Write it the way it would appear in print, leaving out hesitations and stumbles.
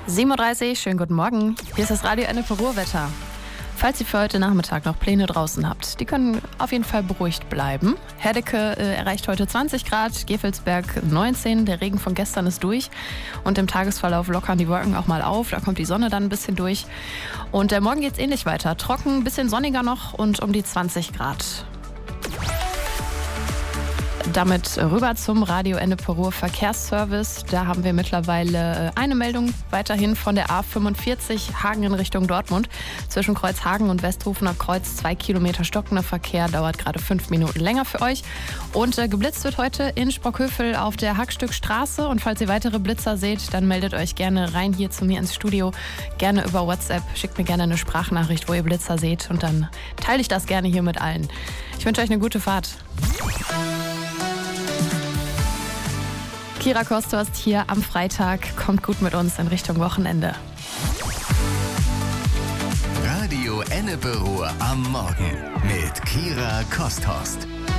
7:30 Uhr, schönen guten Morgen. Hier ist das Radio Ennepe Ruhrwetter. Falls ihr für heute Nachmittag noch Pläne draußen habt, die können auf jeden Fall beruhigt bleiben. Herdecke erreicht heute 20 Grad, Gevelsberg 19, der Regen von gestern ist durch und im Tagesverlauf lockern die Wolken auch mal auf, da kommt die Sonne dann ein bisschen durch. Und morgen geht's ähnlich weiter, trocken, ein bisschen sonniger noch und um die 20 Grad. Damit rüber zum Radio Ennepe Ruhr Verkehrsservice. Da haben wir mittlerweile eine Meldung weiterhin von der A45 Hagen in Richtung Dortmund. Zwischen Kreuz Hagen und Westhofener Kreuz 2 Kilometer stockender Verkehr, dauert gerade 5 Minuten länger für euch. Und geblitzt wird heute in Sprockhövel auf der Hackstückstraße. Und falls ihr weitere Blitzer seht, dann meldet euch gerne rein hier zu mir ins Studio. Gerne über WhatsApp. Schickt mir gerne eine Sprachnachricht, wo ihr Blitzer seht. Und dann teile ich das gerne hier mit allen. Ich wünsche euch eine gute Fahrt. Kira Kosthorst hier am Freitag. Kommt gut mit uns in Richtung Wochenende. Radio Ennepe Ruhr am Morgen mit Kira Kosthorst.